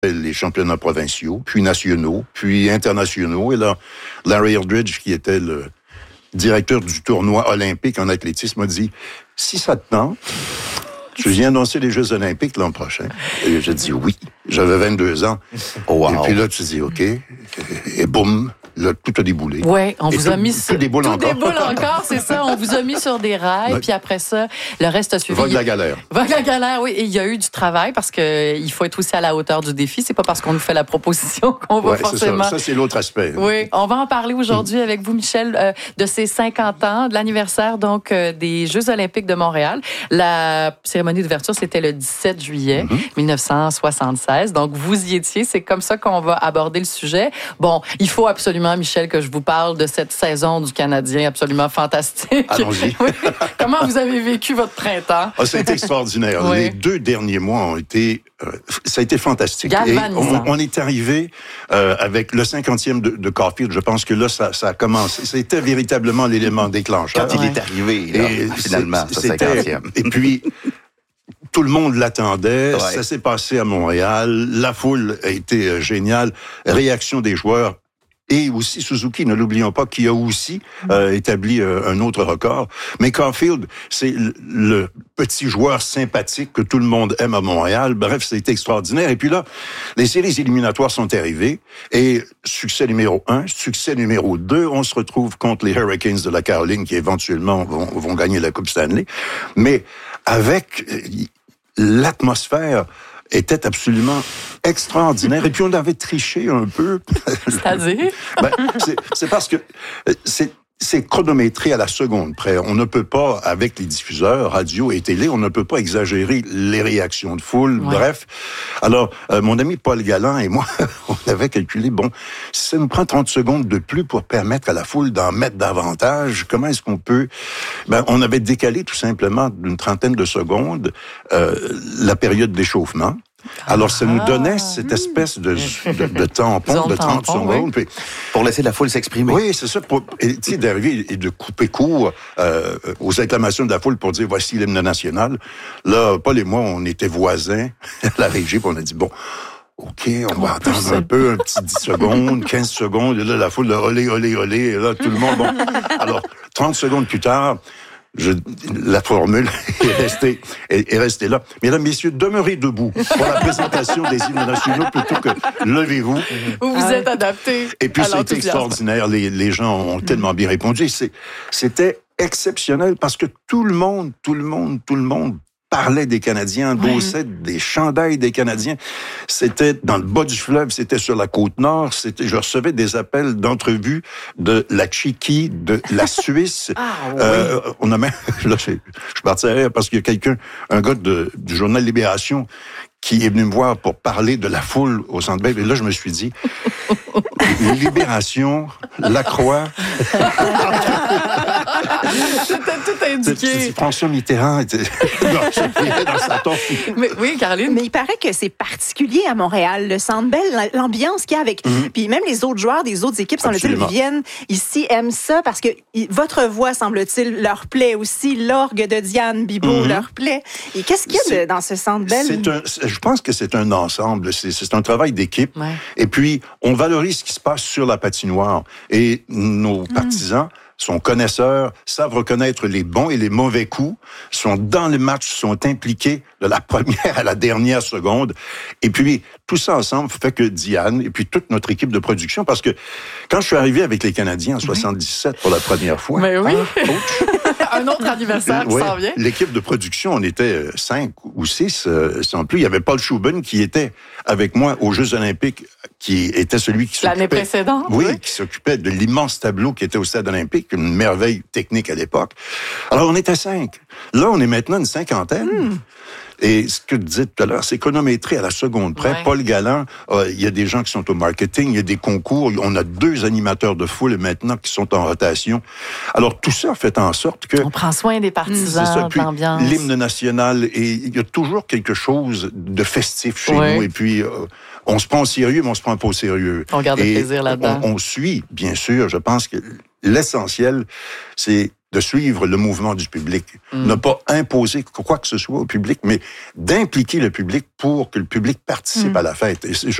les championnats provinciaux, puis nationaux, puis internationaux. Et là, Larry Eldridge, qui était le directeur du tournoi olympique en athlétisme, m'a dit, si ça te tente, je viens annoncer les Jeux olympiques l'an prochain. Et j'ai dit oui. J'avais 22 ans. Oh, wow. Et puis là, tu dis OK. Et boum, là, tout a déboulé. Oui, on vous a mis sur... Tout déboule encore, c'est ça. On vous a mis sur des rails, puis après ça, le reste a suivi. Vogue la galère. Vogue la galère, oui. Et il y a eu du travail parce qu'il faut être aussi à la hauteur du défi. C'est pas parce qu'on nous fait la proposition qu'on va forcément... Ça, c'est l'autre aspect. Oui, on va en parler aujourd'hui avec vous, Michel, de ces 50 ans, de l'anniversaire donc des Jeux olympiques de Montréal. La cérémonie d'ouverture, c'était le 17 juillet 1976. Donc, vous y étiez. C'est comme ça qu'on va aborder le sujet. Bon, il faut absolument, Michel, que je vous parle de cette saison du Canadien absolument fantastique. Allons-y. Oui. Comment vous avez vécu votre printemps? Ah, c'est extraordinaire. Oui. Les 2 derniers mois ont été... ça a été fantastique. Et on est arrivé avec le 50e de Caulfield. Je pense que là, ça a commencé. C'était véritablement l'élément déclencheur. Quand il est arrivé, là, finalement, ce 50e. Et puis... Tout le monde l'attendait. Ouais. Ça s'est passé à Montréal. La foule a été géniale. Réaction des joueurs. Et aussi Suzuki, ne l'oublions pas, qui a aussi établi un autre record. Mais Caulfield, c'est le petit joueur sympathique que tout le monde aime à Montréal. Bref, c'était extraordinaire. Et puis là, les séries éliminatoires sont arrivées. Et succès numéro 1, succès numéro 2, on se retrouve contre les Hurricanes de la Caroline qui éventuellement vont gagner la Coupe Stanley. Mais avec l'atmosphère était absolument extraordinaire. Et puis, on avait triché un peu. C'est-à-dire? C'est parce que c'est chronométré à la seconde près. On ne peut pas, avec les diffuseurs, radio et télé, on ne peut pas exagérer les réactions de foule. Ouais. Bref. Alors, mon ami Paul Galland et moi, on avait calculé, bon, si ça nous prend 30 secondes de plus pour permettre à la foule d'en mettre davantage, comment est-ce qu'on peut... on avait décalé tout simplement d'une trentaine de secondes la période d'échauffement. Alors, ça nous donnait cette espèce de tampon de 30 secondes. Oui. Pour laisser la foule s'exprimer. Oui, c'est ça. D'arriver et de couper court aux acclamations de la foule pour dire « Voici l'hymne national ». Là, Paul et moi, on était voisins à la régie, puis on a dit « Bon, OK, on va attendre un peu, un petit 10 secondes, 15 secondes. » Et là, la foule, olé, olé, olé. Et là, tout le monde... Bon. Alors, 30 secondes plus tard... la formule est restée là. Mesdames, messieurs, demeurez debout pour la présentation des hymnes nationaux plutôt que levez-vous. Vous vous êtes adapté. Et puis, c'était extraordinaire. Les gens ont tellement bien répondu. C'était exceptionnel parce que tout le monde parlait des Canadiens, endossait des chandails des Canadiens. C'était dans le bas du fleuve, c'était sur la Côte-Nord. Je recevais des appels d'entrevues de la Tchéquie, de la Suisse. On a même... Là, je suis parti à rire parce qu'il y a un gars du journal Libération qui est venu me voir pour parler de la foule au Centre Bell. Et là, je me suis dit, Libération, La Croix... C'était tout indiqué. François Mitterrand était dans sa tombe. Mais, oui, Caroline. Mais il paraît que c'est particulier à Montréal, le Centre Bell, l'ambiance qu'il y a avec... Puis même les autres joueurs des autres équipes, semble-t-il, viennent ici, aiment ça, parce que votre voix, semble-t-il, leur plaît aussi. L'orgue de Diane Bibeau leur plaît. Et qu'est-ce qu'il y a dans ce Centre Bell? Je pense que c'est un ensemble. C'est un travail d'équipe. Ouais. Et puis, on valorise ce qui se passe sur la patinoire. Et nos partisans sont connaisseurs, savent reconnaître les bons et les mauvais coups, sont dans le match, sont impliqués de la première à la dernière seconde. Et puis, tout ça ensemble fait que Diane et puis toute notre équipe de production, parce que quand je suis arrivé avec les Canadiens en 77 pour la première fois... Mais oui! Un autre anniversaire qui s'en vient. L'équipe de production, on était 5 ou 6, sans plus. Il y avait Paul Schuben qui était avec moi aux Jeux olympiques, qui était celui qui s'occupait... L'année précédente? Oui, qui s'occupait de l'immense tableau qui était au Stade olympique, une merveille technique à l'époque. Alors, on était 5. Là, on est maintenant une cinquantaine. Et ce que tu disais tout à l'heure, c'est chronométré à la seconde près. Ouais. Paul Galland, il y a des gens qui sont au marketing, il y a des concours, on a 2 animateurs de foule maintenant qui sont en rotation. Alors, tout ça fait en sorte que... On prend soin des partisans, de l'ambiance. L'hymne national, et il y a toujours quelque chose de festif chez nous. Et puis, on se prend au sérieux, mais on se prend pas au sérieux. On garde le plaisir là-dedans. On suit, bien sûr. Je pense que l'essentiel, c'est de suivre le mouvement du public. Ne pas imposer quoi que ce soit au public, mais d'impliquer le public pour que le public participe à la fête. Et